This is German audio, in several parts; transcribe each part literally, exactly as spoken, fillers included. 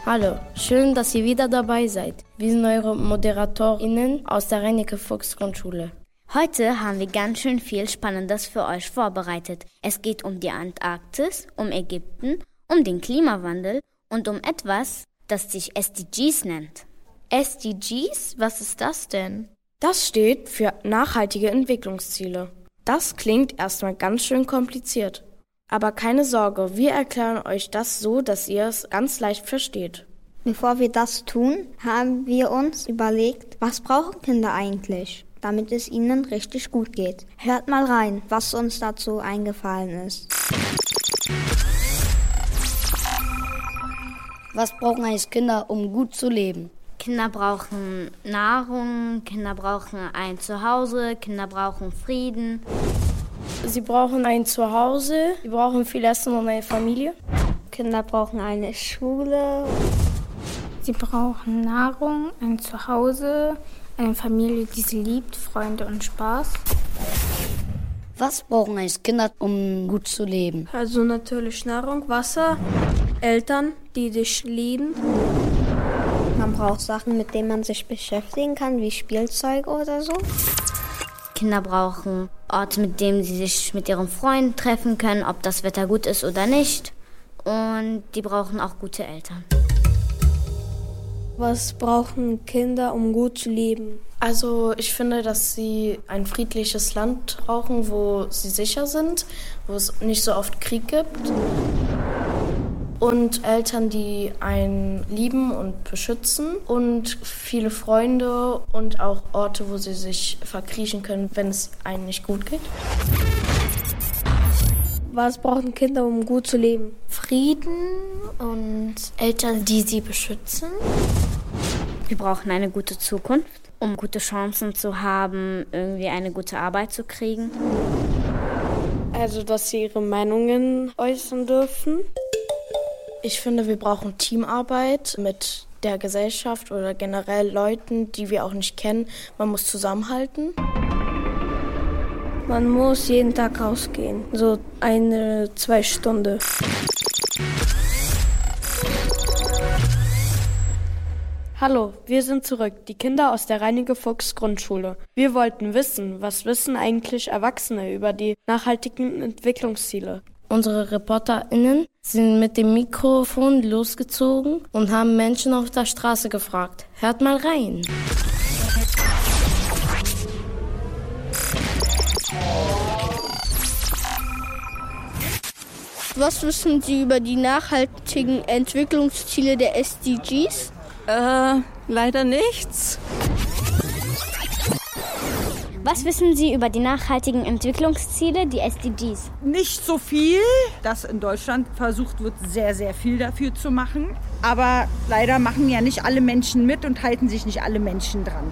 Hallo, schön, dass ihr wieder dabei seid. Wir sind eure ModeratorInnen aus der Reinecke-Fuchs-Grundschule. Heute haben wir ganz schön viel Spannendes für euch vorbereitet. Es geht um die Antarktis, um Ägypten, um den Klimawandel und um etwas, das sich S D Gs nennt. S D Gs? Was ist das denn? Das steht für nachhaltige Entwicklungsziele. Das klingt erstmal ganz schön kompliziert. Aber keine Sorge, wir erklären euch das so, dass ihr es ganz leicht versteht. Bevor wir das tun, haben wir uns überlegt, was brauchen Kinder eigentlich, damit es ihnen richtig gut geht. Hört mal rein, was uns dazu eingefallen ist. Was brauchen eigentlich Kinder, um gut zu leben? Kinder brauchen Nahrung, Kinder brauchen ein Zuhause, Kinder brauchen Frieden. Sie brauchen ein Zuhause, sie brauchen viel Essen und eine Familie. Kinder brauchen eine Schule. Sie brauchen Nahrung, ein Zuhause, eine Familie, die sie liebt, Freunde und Spaß. Was brauchen eigentlich Kinder, um gut zu leben? Also natürlich Nahrung, Wasser, Eltern, die dich lieben. Man braucht Sachen, mit denen man sich beschäftigen kann, wie Spielzeug oder so. Kinder brauchen Orte, mit denen sie sich mit ihren Freunden treffen können, ob das Wetter gut ist oder nicht. Und die brauchen auch gute Eltern. Was brauchen Kinder, um gut zu leben? Also ich finde, dass sie ein friedliches Land brauchen, wo sie sicher sind, wo es nicht so oft Krieg gibt. Und Eltern, die einen lieben und beschützen. Und viele Freunde und auch Orte, wo sie sich verkriechen können, wenn es einem nicht gut geht. Was brauchen Kinder, um gut zu leben? Frieden und Eltern, die sie beschützen. Wir brauchen eine gute Zukunft, um gute Chancen zu haben, irgendwie eine gute Arbeit zu kriegen. Also, dass sie ihre Meinungen äußern dürfen. Ich finde, wir brauchen Teamarbeit mit der Gesellschaft oder generell Leuten, die wir auch nicht kennen. Man muss zusammenhalten. Man muss jeden Tag rausgehen, so eine, zwei Stunden. Hallo, wir sind zurück, die Kinder aus der Reinecke-Fuchs-Grundschule. Wir wollten wissen, was wissen eigentlich Erwachsene über die nachhaltigen Entwicklungsziele? Unsere ReporterInnen sind mit dem Mikrofon losgezogen und haben Menschen auf der Straße gefragt. Hört mal rein. Was wissen Sie über die nachhaltigen Entwicklungsziele der S D Gs? Äh, leider nichts. Was wissen Sie über die nachhaltigen Entwicklungsziele, die S D Gs? Nicht so viel. Dass in Deutschland versucht wird, sehr, sehr viel dafür zu machen. Aber leider machen ja nicht alle Menschen mit und halten sich nicht alle Menschen dran.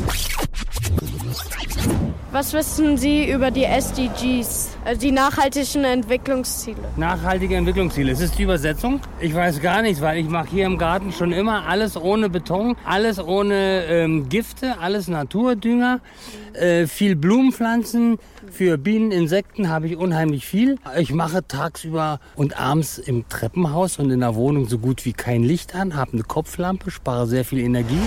Was wissen Sie über die S D Gs, also die nachhaltigen Entwicklungsziele? Nachhaltige Entwicklungsziele, ist es die Übersetzung? Ich weiß gar nichts, weil ich mache hier im Garten schon immer alles ohne Beton, alles ohne ähm, Gifte, alles Naturdünger, äh, viel Blumenpflanzen. Für Bienen, Insekten habe ich unheimlich viel. Ich mache tagsüber und abends im Treppenhaus und in der Wohnung so gut wie kein Licht an, habe eine Kopflampe, spare sehr viel Energie.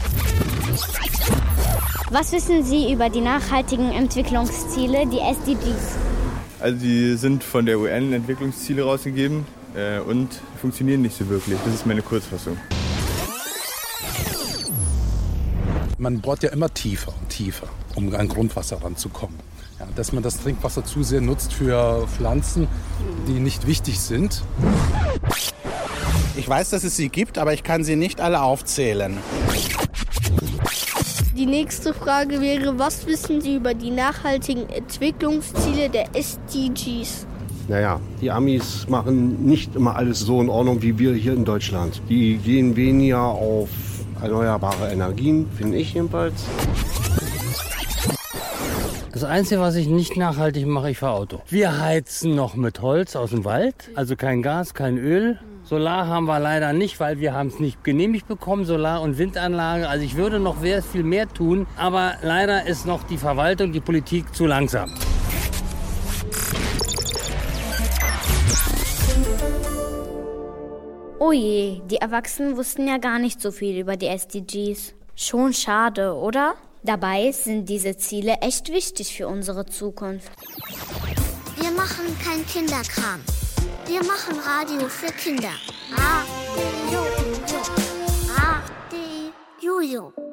Was wissen Sie über die nachhaltigen Entwicklungsziele, die S D Gs? Also die sind von der U N Entwicklungsziele rausgegeben äh, und funktionieren nicht so wirklich. Das ist meine Kurzfassung. Man bohrt ja immer tiefer und tiefer, um an Grundwasser ranzukommen. Ja, dass man das Trinkwasser zu sehr nutzt für Pflanzen, die nicht wichtig sind. Ich weiß, dass es sie gibt, aber ich kann sie nicht alle aufzählen. Die nächste Frage wäre, was wissen Sie über die nachhaltigen Entwicklungsziele der S D Gs? Naja, die Amis machen nicht immer alles so in Ordnung wie wir hier in Deutschland. Die gehen weniger auf erneuerbare Energien, finde ich jedenfalls. Das Einzige, was ich nicht nachhaltig mache, ich fahre Auto. Wir heizen noch mit Holz aus dem Wald, also kein Gas, kein Öl. Solar haben wir leider nicht, weil wir haben es nicht genehmigt bekommen, Solar- und Windanlage. Also ich würde noch sehr viel mehr tun, aber leider ist noch die Verwaltung, die Politik zu langsam. Oh je, die Erwachsenen wussten ja gar nicht so viel über die S D Gs. Schon schade, oder? Dabei sind diese Ziele echt wichtig für unsere Zukunft. Wir machen kein Kinderkram. Wir machen Radio für Kinder. Radio. Radio.